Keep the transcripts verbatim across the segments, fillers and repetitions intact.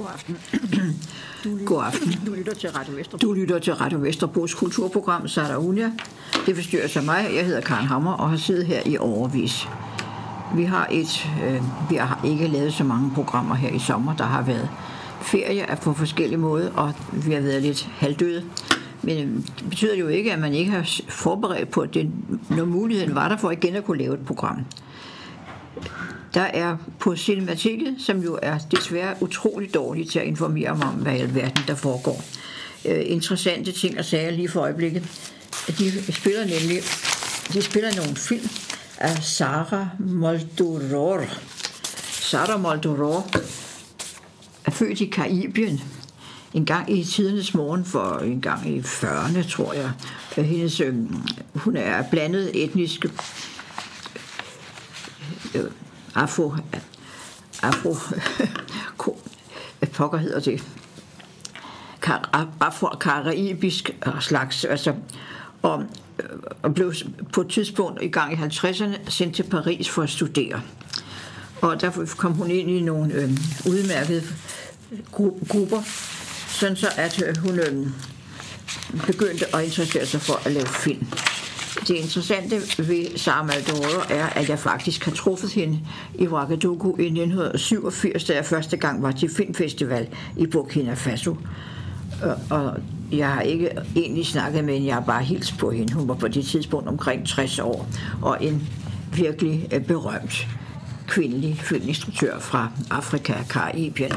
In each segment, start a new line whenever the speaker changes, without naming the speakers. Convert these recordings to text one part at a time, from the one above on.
God aften.
Du, God aften.
Du lytter til Radio Vesterbro.
Du lytter til Radio Vesterbros kulturprogram Sada Unia. Det forstyrres af mig. Jeg hedder Karen Hammer og har siddet her i overvis. Vi har, et, øh, vi har ikke lavet så mange programmer her i sommer. Der har været ferie på forskellige måder, og vi har været lidt halvdøde. Men det betyder jo ikke, at man ikke har forberedt på, at det, når muligheden var der for igen at kunne lave et program. Der er på Cinemateket, som jo er desværre utroligt dårligt til at informere mig om, hvad i alverden der foregår. Øh, interessante ting og sager lige for øjeblikket. De spiller nemlig de spiller nogle film af Sara Moldoror. Sara Moldoror er født i Karibien en gang i tidernes morgen for en gang i fyrrerne, tror jeg. Hendes, øh, hun er blandet etnisk øh, afro afro hvad pokker hedder det afro-karibisk slags, altså, og, og blev på et tidspunkt i gang i halvtredserne sendt til Paris for at studere. Og der kom hun ind i nogle øh, udmærkede grupper, sådan så at hun øh, begyndte at interessere sig for at lave film. Det interessante ved Sara Moldoror er, at jeg faktisk har truffet hende i Ouagadougou i nitten syvogfirs, da jeg første gang var til filmfestival i Burkina Faso. Og jeg har ikke egentlig snakket med hende, jeg har bare hilst på hende. Hun var på det tidspunkt omkring tres år, og en virkelig berømt kvindelig filminstruktør fra Afrika og Karibien.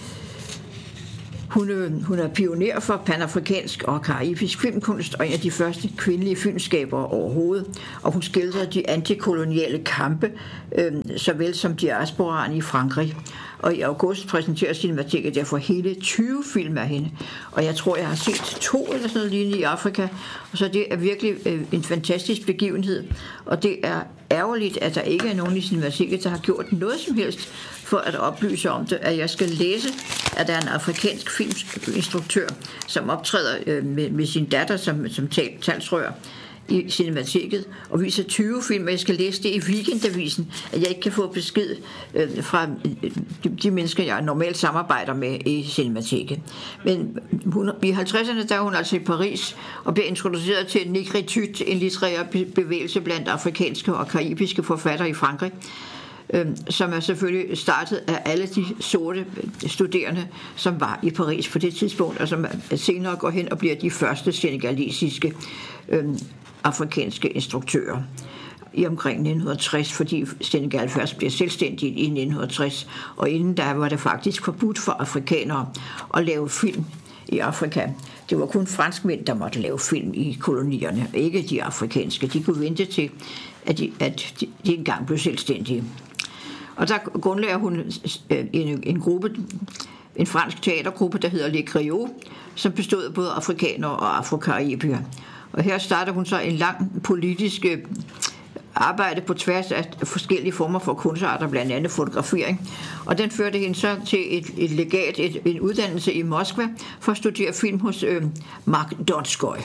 Hun, hun er pioner for panafrikansk og karibisk filmkunst og en af de første kvindelige filmskabere overhovedet. Og hun skildrede de antikoloniale kampe, øh, såvel som diasporaen i Frankrig. Og i august præsenterer Cinemateket derfor hele tyve film af hende. Og jeg tror, jeg har set to eller sådan noget lignende i Afrika. Og så det er virkelig øh, en fantastisk begivenhed. Og det er ærgerligt, at der ikke er nogen i Cinemateket, der har gjort noget som helst for at oplyse om det, at jeg skal læse, at der er en afrikansk filminstruktør, som optræder øh, med, med sin datter som, som tal, talsrør i Cinemateket, og viser tyve film, og jeg skal læse det i Weekendavisen, at jeg ikke kan få besked øh, fra de, de mennesker, jeg normalt samarbejder med i Cinemateket. Men hun, i halvtredserne, der er hun altså i Paris, og bliver introduceret til Negritude, en litterær bevægelse blandt afrikanske og karibiske forfattere i Frankrig, som er selvfølgelig startet af alle de sorte studerende, som var i Paris på det tidspunkt, og som senere går hen og bliver de første senegalesiske øh, afrikanske instruktører i omkring nitten tres, fordi Senegal først bliver selvstændigt i nitten tres, og inden da var det faktisk forbudt for afrikanere at lave film i Afrika. Det var kun franskmænd, der måtte lave film i kolonierne, ikke de afrikanske. De kunne vente til, at de, at de engang blev selvstændige. Og der grundlagde hun en, en gruppe, en fransk teatergruppe, der hedder Les Griots, som bestod af både afrikanere og afro-karibere. Og her starter hun så en lang politisk arbejde på tværs af forskellige former for kunstarter, blandt andet fotografering. Og den førte hende så til et, et legat, et, en uddannelse i Moskva, for at studere film hos øh, Mark Donskoj.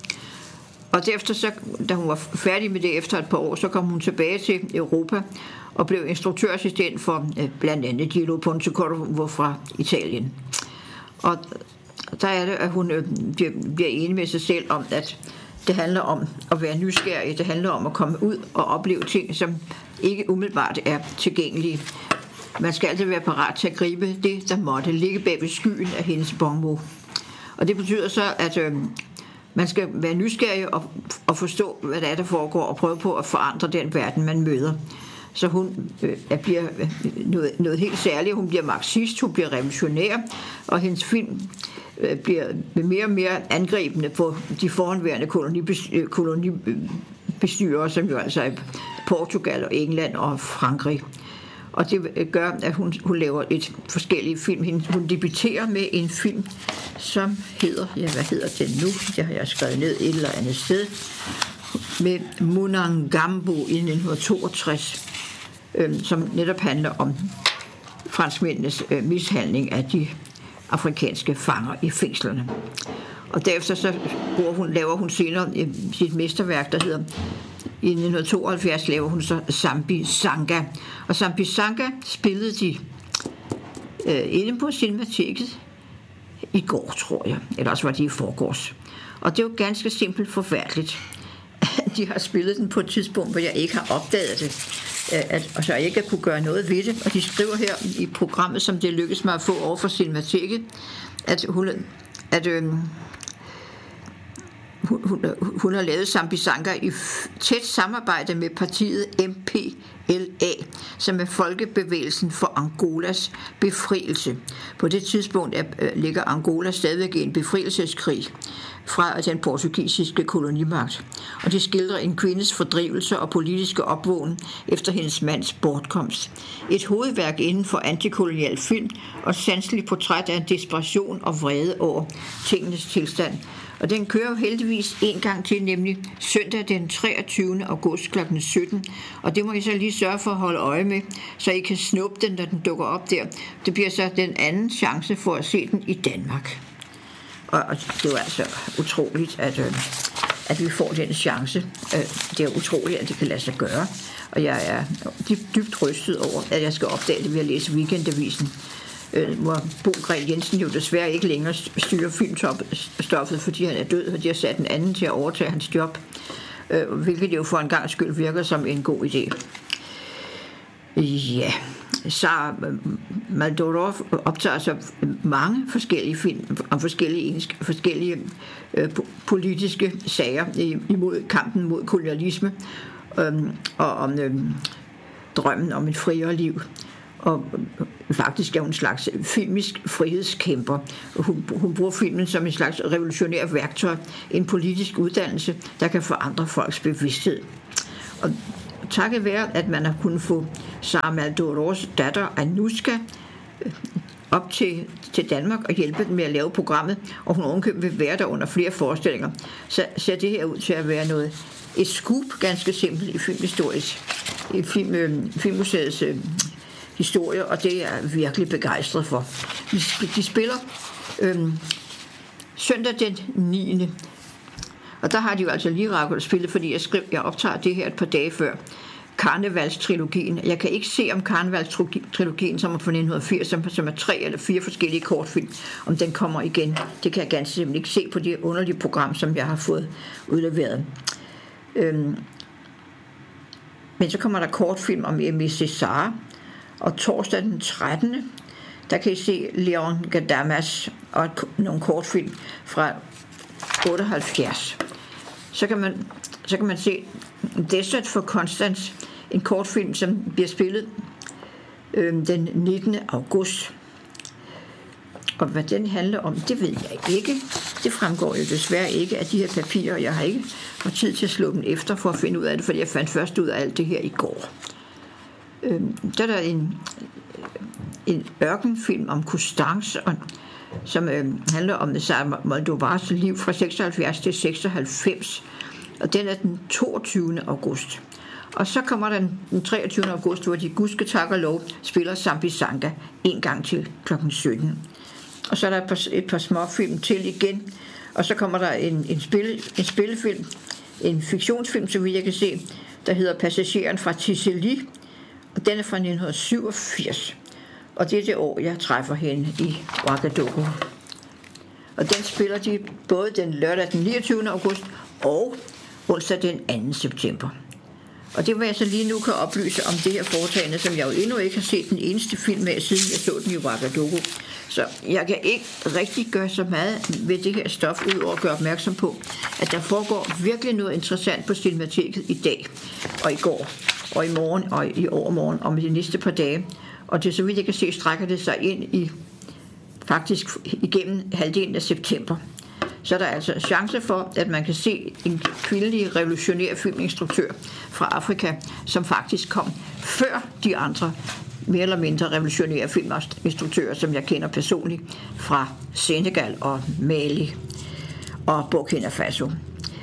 Og derefter, så, da hun var færdig med det efter et par år, så kom hun tilbage til Europa og blev instruktørassistent for øh, blandt andet Gillo Pontecorvo fra Italien. Og der er det, at hun øh, bliver, bliver enig med sig selv om, at det handler om at være nysgerrig, det handler om at komme ud og opleve ting, som ikke umiddelbart er tilgængelige. Man skal altid være parat til at gribe det, der måtte ligge bag ved skyen af hendes bonmot. Og det betyder så, at øh, man skal være nysgerrig og, og forstå, hvad der er, der foregår, og prøve på at forandre den verden, man møder. Så hun øh, bliver noget, noget helt særligt. Hun bliver marxist, hun bliver revolutionær, og hendes film øh, bliver mere og mere angribende på de forhåndværende kolonibestyrere, som jo altså er Portugal og England og Frankrig. Og det gør, at hun, hun laver et forskellige film. Hun debuterer med en film, som hedder, ja, hvad hedder den nu? Det har jeg skrevet ned et eller andet sted. Med Munangambo i nitten toogtres, øh, som netop handler om franskmændenes øh, mishandling af de afrikanske fanger i fængslerne. Og derefter så hun, laver hun senere øh, sit mesterværk, der hedder, i nitten tooghalvfjerds laver hun så Zambi Sanga. Og Zambi Sanga spillede de øh, inde på Cinemateket i går, tror jeg. Eller også var det i forgårs. Og det er jo ganske simpelt forfærdeligt. De har spillet den på et tidspunkt, hvor jeg ikke har opdaget det. At, og så jeg ikke kunne gøre noget ved det. Og de skriver her i programmet, som det lykkedes mig at få over for Cinemateket, at hun, at, øh, hun, hun, hun har lavet Zambisanka i tæt samarbejde med partiet M P L A, som er Folkebevægelsen for Angolas befrielse. På det tidspunkt er, ligger Angola stadigvæk i en befrielseskrig fra den portugisiske kolonimagt. Og det skildrer en kvindes fordrivelse og politiske opvågen efter hendes mands bortkomst. Et hovedværk inden for antikolonial film og sanseligt portræt af en desperation og vrede over tingenes tilstand. Og den kører jo heldigvis en gang til, nemlig søndag den treogtyvende august klokken sytten. Og det må I så lige sørge for at holde øje med, så I kan snuppe den, når den dukker op der. Det bliver så den anden chance for at se den i Danmark. Og det er jo altså utroligt, at, øh, at vi får den chance. Det er utroligt, at det kan lade sig gøre. Og jeg er dybt, dybt rystet over, at jeg skal opdage det ved at læse Weekendavisen, øh, hvor Bo Gren Jensen jo desværre ikke længere styrer filmstoffet, fordi han er død, og de har sat en anden til at overtage hans job, øh, hvilket jo for en gang skyld virker som en god idé. Ja, så Maldoror optager så mange forskellige film om forskellige, forskellige øh, politiske sager imod kampen mod kolonialisme øh, og om øh, drømmen om et friere liv. Og faktisk er hun en slags filmisk frihedskæmper. Hun, hun bruger filmen som en slags revolutionær værktøj, en politisk uddannelse, der kan forandre folks bevidsthed. Og takket være, at man har kunnet få Sara Maldorors datter Anushka op til, til Danmark og hjælpe dem med at lave programmet, og hun ovenkøbet vil være der under flere forestillinger, så ser det her ud til at være noget, et scoop, ganske simpelt i filmhistorisk, i film, øh, Filmmuseets øh, historie, og det er jeg virkelig begejstret for. De spiller øh, søndag den niende Og der har de jo altså lige rakket at spille, fordi jeg skrev, jeg optager det her et par dage før Karnevalstrilogien. Jeg kan ikke se om Karnevalstrilogien, som er fra nitten firs, som er tre eller fire forskellige kortfilm, om den kommer igen. Det kan jeg ganske simpelthen ikke se på det underlige program, som jeg har fået udleveret. Øhm. Men så kommer der kortfilm om Aimé Césaire, og torsdag den trettende der kan I se Leon Gadamas og nogle kortfilm fra otteoghalvfjerds. Så kan man, så kan man se Desert for Constance, en kortfilm, som bliver spillet øh, den nittende august. Og hvad den handler om, det ved jeg ikke. Det fremgår jo desværre ikke af de her papirer. Jeg har ikke haft tid til at slå dem efter for at finde ud af det, fordi jeg fandt først ud af alt det her i går. Øh, der er der en, en ørkenfilm om Constance, som øh, handler om Sara Maldorors liv fra seksoghalvfjerds til seksoghalvfems, og den er den toogtyvende august. Og så kommer den den treogtyvende august, hvor de gudske tak og lov spiller Zambisanka en gang til klokken sytten. Og så er der et par, et par småfilm til igen, og så kommer der en, en, spille, en spillefilm, en fiktionsfilm, som jeg kan se, der hedder Passageren fra Tiseli, og den er fra nitten syvogfirs. Og det er det år, jeg træffer hende i Ouagadougou. Og den spiller de både den lørdag den niogtyvende august og onsdag den anden september. Og det var jeg så lige nu kan oplyse om det her foretagende, som jeg jo endnu ikke har set den eneste film af, siden jeg så den i Ouagadougou. Så jeg kan ikke rigtig gøre så meget ved det her stof, ud over at gøre opmærksom på, at der foregår virkelig noget interessant på Cinemateket i dag, og i går, og i morgen, og i overmorgen, og med de næste par dage. Og det, så vidt jeg kan se, strækker det sig ind i faktisk igennem halvdelen af september. Så der er altså chance for, at man kan se en kvindelig revolutionær filminstruktør fra Afrika, som faktisk kom før de andre mere eller mindre revolutionære filminstruktører, som jeg kender personligt fra Senegal og Mali og Burkina Faso.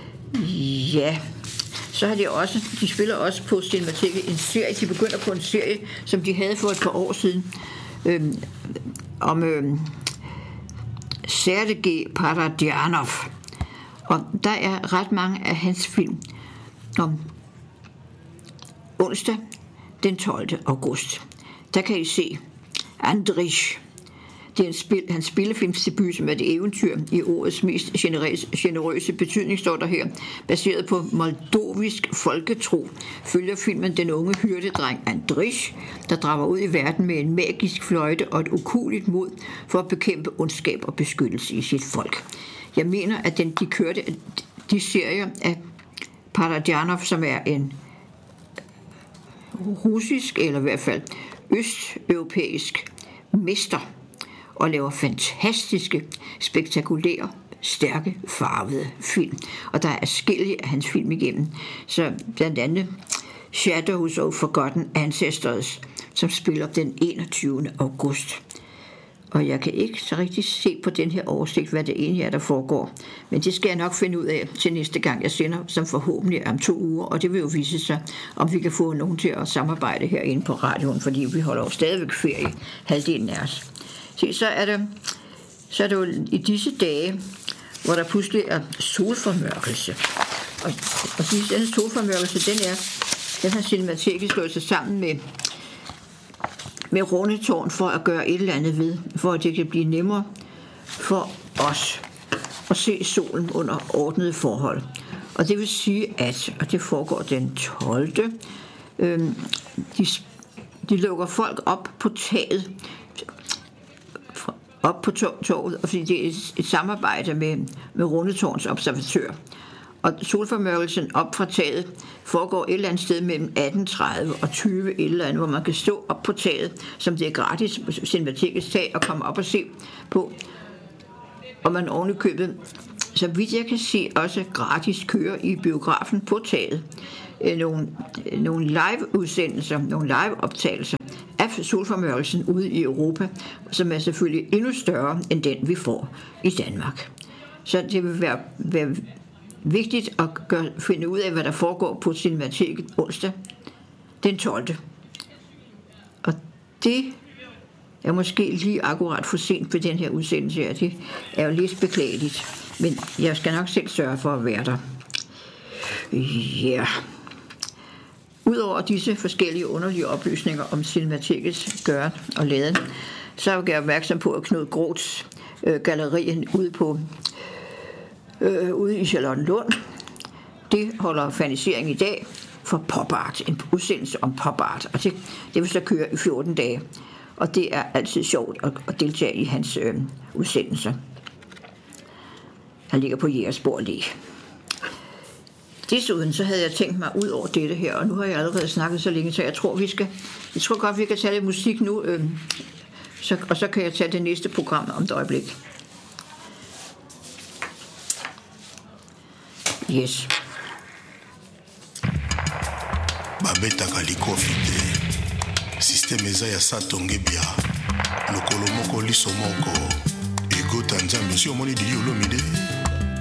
Ja, så har de også, de spiller også på Cinemateket en serie, de begynder på en serie, som de havde for et par år siden, øhm, om øhm, Sergej Paradianov. Og der er ret mange af hans film om onsdag den tolvte august. Der kan I se Andrij Det er en spil, hans spillefilmsdebut, som er det eventyr i ordets mest generøse betydning, står der her. Baseret på moldovisk folketro, følger filmen den unge hyrdedreng Andrish, der drager ud i verden med en magisk fløjte og et ukueligt mod for at bekæmpe ondskab og beskyttelse i sit folk. Jeg mener, at den, de kørte de serier af Parajanov, som er en russisk, eller i hvert fald østeuropæisk mester, og laver fantastiske, spektakulære, stærke, farvede film. Og der er adskillige af hans film igennem. Så blandt andet Shadows of Forgotten Ancestors, som spiller den enogtyvende august. Og jeg kan ikke så rigtig se på den her oversigt, hvad det egentlig er, der foregår. Men det skal jeg nok finde ud af til næste gang, jeg sender, som forhåbentlig er om to uger. Og det vil jo vise sig, om vi kan få nogen til at samarbejde herinde på radioen, fordi vi holder jo stadigvæk ferie, halvdelen af os. Se, så er det, så er det jo i disse dage, hvor der pludselig er solformørkelse. Og, og denne solformørkelse, den, er, den har Cinemateket slået sig sammen med med Rundetårn for at gøre et eller andet ved, for at det kan blive nemmere for os at se solen under ordnede forhold. Og det vil sige, at, og det foregår den tolvte Øhm, de, de lukker folk op på taget, op på torvet, fordi det er et, et samarbejde med, med Rundetårns observatør. Og solformørkelsen op fra taget foregår et eller andet sted mellem atten tredive og tyve et eller andet, hvor man kan stå op på taget, som det er gratis på Cinematikets tag, og komme op og se på. Og man ovenikøbet, så vidt jeg kan se, også gratis kører i biografen på taget. Nogle, nogle live-udsendelser, nogle live-optagelser af solformørkelsen ude i Europa, som er selvfølgelig endnu større end den, vi får i Danmark. Så det vil være, være vigtigt at gøre, finde ud af, hvad der foregår på Cinemateket onsdag den tolvte Og det er måske lige akkurat for sent på den her udsendelse her. Det er jo lidt beklageligt, men jeg skal nok selv sørge for at være der. Ja. Yeah. Udover disse forskellige underlige oplysninger om Cinematikets gøren og laden, så er jeg opmærksom på, at Knud Groths øh, gallerien ude på øh, ude i Charlottenlund, det holder fanisering i dag for pop art, en udsendelse om pop art, og det, det vil så køre i fjorten dage, og det er altid sjovt at, at deltage i hans øh, udsendelser. Han ligger på Jægersborg Allé. Desuden så havde jeg tænkt mig ud over dette her, og nu har jeg allerede snakket så længe, så jeg tror, vi skal, jeg tror godt, vi kan tage lidt musik nu, øh, så, og så kan jeg tage det næste program om et øjeblik. Yes.
Babetaka likofi te. Systeme eza ya satonge bia. Lokolo moko liso moko. Ego tanja monsieur omoni dili olomide.